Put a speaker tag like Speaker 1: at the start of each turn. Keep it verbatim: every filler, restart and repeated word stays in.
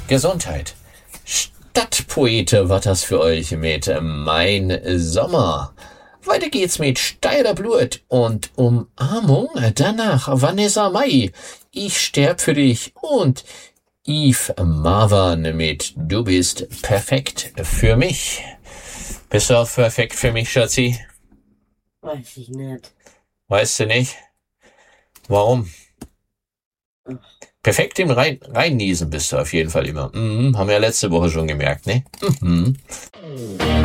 Speaker 1: Gesundheit. Stadtpoete war das für euch mit Mein Sommer. Weiter geht's mit Steiler Blut und Umarmung. Danach Vanessa Mai. Ich sterb für dich. Und Yves Marwan mit Du bist perfekt für mich. Bist du auch perfekt für mich, Schatzi?
Speaker 2: Weiß ich nicht.
Speaker 1: Weißt du nicht? Warum? Perfekt im Rein Reinniesen bist du auf jeden Fall immer. Mhm, haben wir ja letzte Woche schon gemerkt, ne? Mhm.